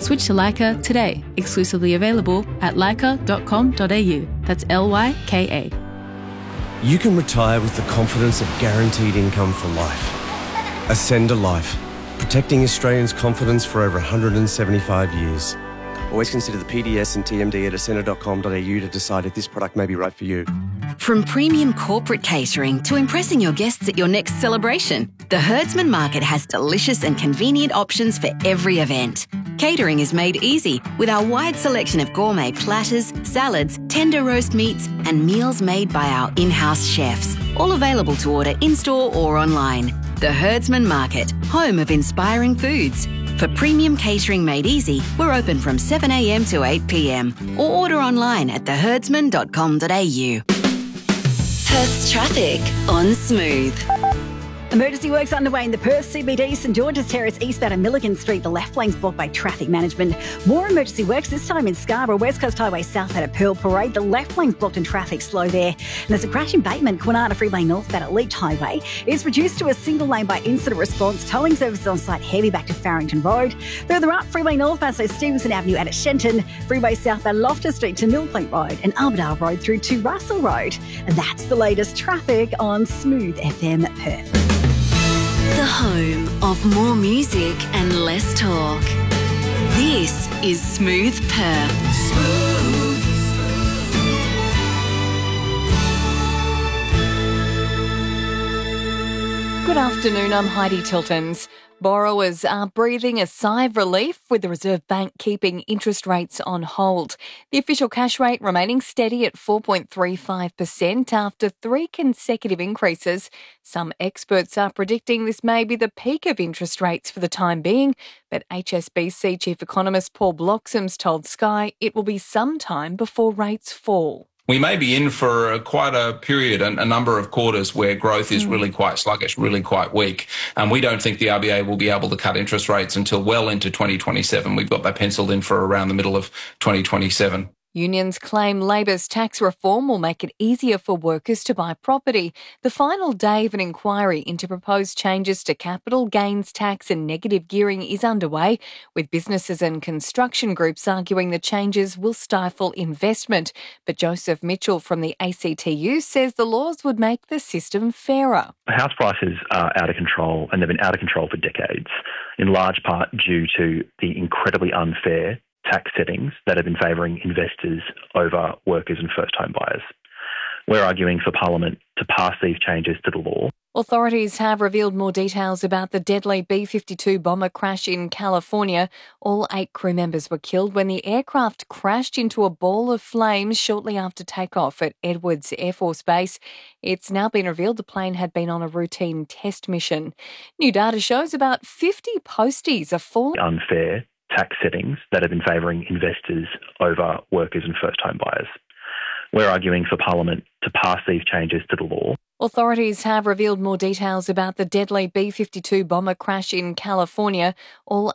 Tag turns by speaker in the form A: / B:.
A: Switch to Leica today. Exclusively available at leica.com.au. That's Lyka.
B: You can retire with the confidence of guaranteed income for life. Ascend a Life, protecting Australians' confidence for over 175 years. Always consider the PDS and TMD at ascender.com.au to decide if this product may be right for you.
C: From premium corporate catering to impressing your guests at your next celebration, the Herdsman Market has delicious and convenient options for every event. Catering is made easy with our wide selection of gourmet platters, salads, tender roast meats, and meals made by our in-house chefs, all available to order in-store or online. The Herdsman Market, home of inspiring foods. For premium catering made easy, we're open from 7 a.m. to 8 p.m. or order online at theherdsman.com.au. Perth's traffic on Smooth.
D: Emergency works underway in the Perth CBD, St George's Terrace, eastbound and Milligan Street. The left lane's blocked by traffic management. More emergency works, this time in Scarborough, West Coast Highway southbound at Pearl Parade. The left lane's blocked and traffic slow there. And there's a crash embankment, Kwinana Freeway northbound at Leach Highway. It's reduced to a single lane by incident response. Towing services on site heavy back to Farrington Road. Further up, Freeway northbound, so Stevenson Avenue at Shenton. Freeway southbound Loftus Street to Mill Point Road and Armadale Road through to Russell Road. And that's the latest traffic on Smooth FM Perth.
C: The home of more music and less talk. This is Smooth Perth.
E: Good afternoon, I'm Heidi Tiltons. Borrowers are breathing a sigh of relief with the Reserve Bank keeping interest rates on hold. The official cash rate remaining steady at 4.35% after 3 consecutive increases. Some experts are predicting this may be the peak of interest rates for the time being, but HSBC Chief Economist Paul Bloxham's told Sky it will be some time before rates fall.
F: We may be in for quite a period, a number of quarters where growth is really quite sluggish, really quite weak. And we don't think the RBA will be able to cut interest rates until well into 2027. We've got that penciled in for around the middle of 2027.
E: Unions claim Labor's tax reform will make it easier for workers to buy property. The final day of an inquiry into proposed changes to capital gains tax and negative gearing is underway, with businesses and construction groups arguing the changes will stifle investment. But Joseph Mitchell from the ACTU says the laws would make the system fairer.
G: House prices are out of control, and they've been out of control for decades, in large part due to the incredibly unfair tax settings that have been favouring investors over workers and first-home buyers. We're arguing for Parliament to pass these changes to the law.
E: Authorities have revealed more details about the deadly B-52 bomber crash in California. All 8 crew members were killed when the aircraft crashed into a ball of flames shortly after takeoff at Edwards Air Force Base. It's now been revealed the plane had been on a routine test mission. New data shows about 50 posties are falling.
G: Unfair tax settings that have been favouring investors over workers and first-home buyers. We're arguing for Parliament to pass these changes to the law.
E: Authorities have revealed more details about the deadly B-52 bomber crash in California. All